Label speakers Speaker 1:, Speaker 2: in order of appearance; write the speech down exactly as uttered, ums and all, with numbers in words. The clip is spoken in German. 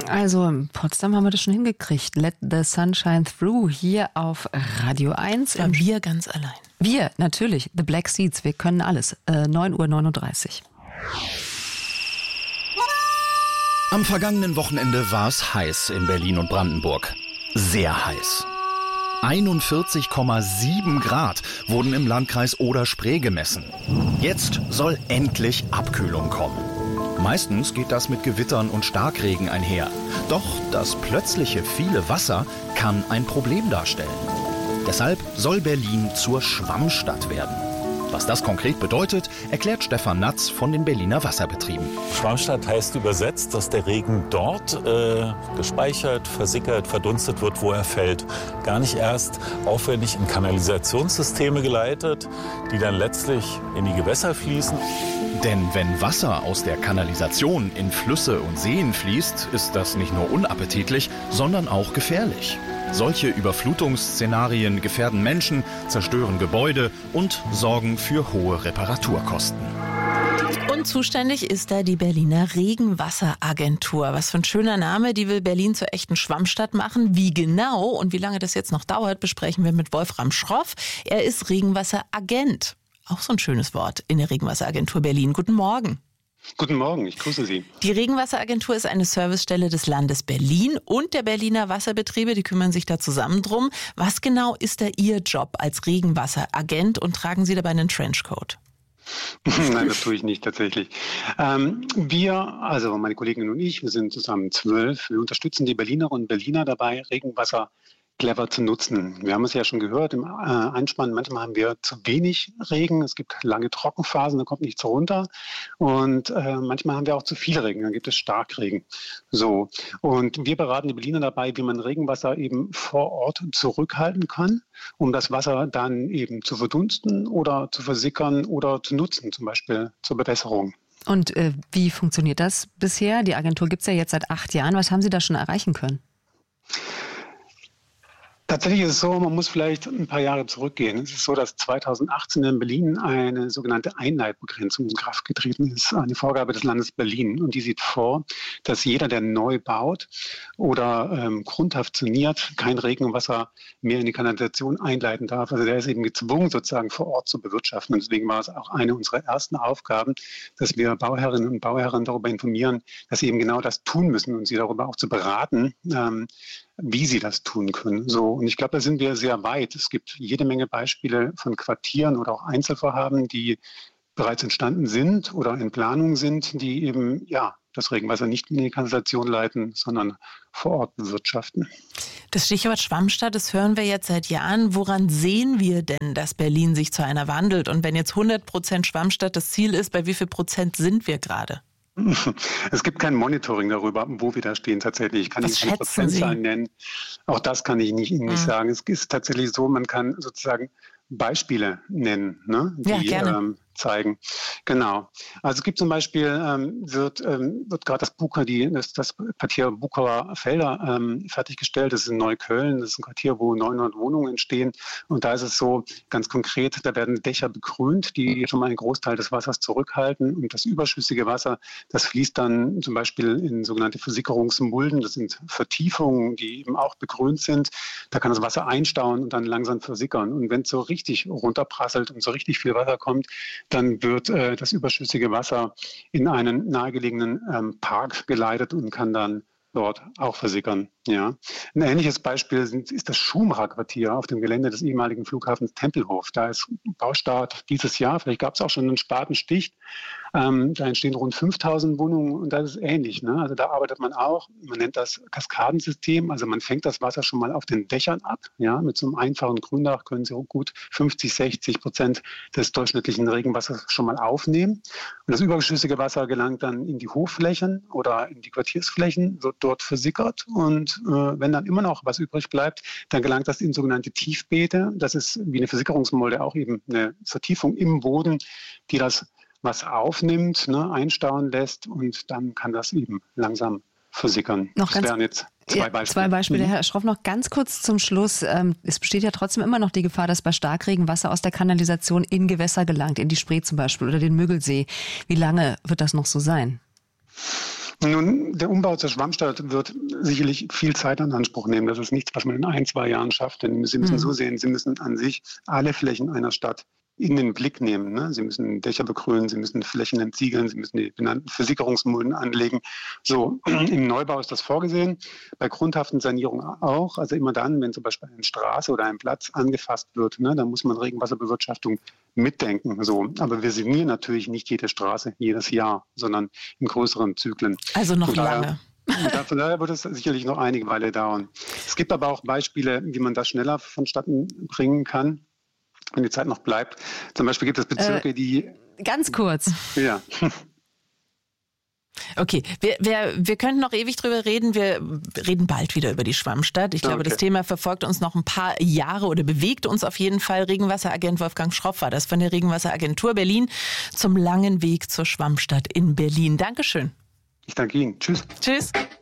Speaker 1: Also in Potsdam haben wir das schon hingekriegt. Let the sun shine through hier auf Radio eins.
Speaker 2: Ja, wir ganz allein.
Speaker 1: Wir, natürlich. The Black Seeds, wir können alles. Äh, neun Uhr neununddreißig.
Speaker 3: Am vergangenen Wochenende war es heiß in Berlin und Brandenburg. Sehr heiß. einundvierzig Komma sieben Grad wurden im Landkreis Oder-Spree gemessen. Jetzt soll endlich Abkühlung kommen. Meistens geht das mit Gewittern und Starkregen einher. Doch das plötzliche viele Wasser kann ein Problem darstellen. Deshalb soll Berlin zur Schwammstadt werden. Was das konkret bedeutet, erklärt Stefan Natz von den Berliner Wasserbetrieben.
Speaker 4: Schwammstadt heißt übersetzt, dass der Regen dort äh, gespeichert, versickert, verdunstet wird, wo er fällt. Gar nicht erst aufwendig in Kanalisationssysteme geleitet, die dann letztlich in die Gewässer fließen.
Speaker 3: Denn wenn Wasser aus der Kanalisation in Flüsse und Seen fließt, ist das nicht nur unappetitlich, sondern auch gefährlich. Solche Überflutungsszenarien gefährden Menschen, zerstören Gebäude und sorgen für hohe Reparaturkosten.
Speaker 2: Und zuständig ist da die Berliner Regenwasseragentur. Was für ein schöner Name, die will Berlin zur echten Schwammstadt machen. Wie genau und wie lange das jetzt noch dauert, besprechen wir mit Wolfram Schroff. Er ist Regenwasseragent. Auch so ein schönes Wort in der Regenwasseragentur Berlin. Guten Morgen.
Speaker 5: Guten Morgen, ich grüße Sie.
Speaker 2: Die Regenwasseragentur ist eine Servicestelle des Landes Berlin und der Berliner Wasserbetriebe, die kümmern sich da zusammen drum. Was genau ist da Ihr Job als Regenwasseragent und tragen Sie dabei einen Trenchcoat?
Speaker 5: Nein, das tue ich nicht tatsächlich. Ähm, wir, also meine Kollegin und ich, wir sind zusammen zwölf. Wir unterstützen die Berlinerinnen und Berliner dabei, Regenwasser clever zu nutzen. Wir haben es ja schon gehört im äh, Einspann, manchmal haben wir zu wenig Regen, es gibt lange Trockenphasen, da kommt nichts runter und äh, manchmal haben wir auch zu viel Regen, dann gibt es Starkregen. So. Und wir beraten die Berliner dabei, wie man Regenwasser eben vor Ort zurückhalten kann, um das Wasser dann eben zu verdunsten oder zu versickern oder zu nutzen, zum Beispiel zur Bewässerung.
Speaker 1: Und äh, wie funktioniert das bisher? Die Agentur gibt es ja jetzt seit acht Jahren. Was haben Sie da schon erreichen können?
Speaker 5: Tatsächlich ist es so, man muss vielleicht ein paar Jahre zurückgehen. Es ist so, dass zweitausendachtzehn in Berlin eine sogenannte Einleitbegrenzung in Kraft getreten ist, eine Vorgabe des Landes Berlin. Und die sieht vor, dass jeder, der neu baut oder ähm, grundhaft saniert, kein Regenwasser mehr in die Kanalisation einleiten darf. Also der ist eben gezwungen, sozusagen vor Ort zu bewirtschaften. Und deswegen war es auch eine unserer ersten Aufgaben, dass wir Bauherrinnen und Bauherren darüber informieren, dass sie eben genau das tun müssen und sie darüber auch zu beraten, ähm, wie sie das tun können. So, und ich glaube, da sind wir sehr weit. Es gibt jede Menge Beispiele von Quartieren oder auch Einzelvorhaben, die bereits entstanden sind oder in Planung sind, die eben ja das Regenwasser nicht in die Kanalisation leiten, sondern vor Ort bewirtschaften.
Speaker 2: Das Stichwort Schwammstadt, das hören wir jetzt seit Jahren. Woran sehen wir denn, dass Berlin sich zu einer wandelt? Und wenn jetzt hundert Prozent Schwammstadt das Ziel ist, bei wie viel Prozent sind wir gerade?
Speaker 5: Es gibt kein Monitoring darüber, wo wir da stehen tatsächlich. Ich kann nicht eine Prozentzahl nennen. Auch das kann ich nicht, Ihnen nicht mhm. sagen. Es ist tatsächlich so, man kann sozusagen Beispiele nennen, ne, die ja, gerne. Ähm, zeigen. Genau. Also es gibt zum Beispiel, ähm, wird, ähm, wird gerade das Buka, die, das, das Quartier Buchauer Felder ähm, fertiggestellt. Das ist in Neukölln. Das ist ein Quartier, wo neunhundert Wohnungen entstehen. Und da ist es so ganz konkret, da werden Dächer begrünt, die schon mal einen Großteil des Wassers zurückhalten. Und das überschüssige Wasser, das fließt dann zum Beispiel in sogenannte Versickerungsmulden. Das sind Vertiefungen, die eben auch begrünt sind. Da kann das Wasser einstauen und dann langsam versickern. Und wenn es so richtig runterprasselt und so richtig viel Wasser kommt, dann wird äh, das überschüssige Wasser in einen nahegelegenen ähm, Park geleitet und kann dann dort auch versickern. Ja. Ein ähnliches Beispiel sind, ist das Schumacher-Quartier auf dem Gelände des ehemaligen Flughafens Tempelhof. Da ist Baustart dieses Jahr, vielleicht gab es auch schon einen Spatenstich. Ähm, da entstehen rund fünftausend Wohnungen und das ist ähnlich. Ne? Also da arbeitet man auch, man nennt das Kaskadensystem, also man fängt das Wasser schon mal auf den Dächern ab. Ja? Mit so einem einfachen Gründach können Sie gut fünfzig, sechzig Prozent des durchschnittlichen Regenwassers schon mal aufnehmen. Und das überschüssige Wasser gelangt dann in die Hochflächen oder in die Quartiersflächen, wird dort versickert und äh, wenn dann immer noch was übrig bleibt, dann gelangt das in sogenannte Tiefbeete. Das ist wie eine Versickerungsmulde auch eben eine Vertiefung im Boden, die das was aufnimmt, ne, einstauen lässt und dann kann das eben langsam versickern.
Speaker 1: Noch
Speaker 5: das wären jetzt zwei
Speaker 1: ja,
Speaker 5: Beispiele.
Speaker 1: Zwei Beispiele. Mhm. Herr Schroff, noch ganz kurz zum Schluss. Ähm, es besteht ja trotzdem immer noch die Gefahr, dass bei Starkregen Wasser aus der Kanalisation in Gewässer gelangt, in die Spree zum Beispiel oder den Müggelsee. Wie lange wird das noch so sein?
Speaker 5: Nun, der Umbau zur Schwammstadt wird sicherlich viel Zeit in Anspruch nehmen. Das ist nichts, was man in ein, zwei Jahren schafft. Denn Sie müssen mhm. so sehen, Sie müssen an sich alle Flächen einer Stadt in den Blick nehmen. Ne? Sie müssen Dächer begrünen, Sie müssen Flächen entziegeln, Sie müssen die benannten Versickerungsmulden anlegen. So, im Neubau ist das vorgesehen, bei grundhaften Sanierungen auch. Also immer dann, wenn zum Beispiel eine Straße oder ein Platz angefasst wird, ne, dann muss man Regenwasserbewirtschaftung mitdenken. So. Aber wir sanieren natürlich nicht jede Straße jedes Jahr, sondern in größeren Zyklen.
Speaker 2: Also noch
Speaker 5: Von
Speaker 2: lange.
Speaker 5: Daher, von daher wird es sicherlich noch einige Weile dauern. Es gibt aber auch Beispiele, wie man das schneller vonstatten bringen kann, wenn die Zeit noch bleibt. Zum Beispiel gibt es Bezirke, äh, die...
Speaker 1: Ganz kurz.
Speaker 5: Ja.
Speaker 2: Okay, wir, wir, wir könnten noch ewig drüber reden. Wir reden bald wieder über die Schwammstadt. Ich glaube, okay. Das Thema verfolgt uns noch ein paar Jahre oder bewegt uns auf jeden Fall. Regenwasseragent Wolfgang Schroff war das von der Regenwasseragentur Berlin zum langen Weg zur Schwammstadt in Berlin. Dankeschön.
Speaker 5: Ich danke Ihnen. Tschüss.
Speaker 2: Tschüss.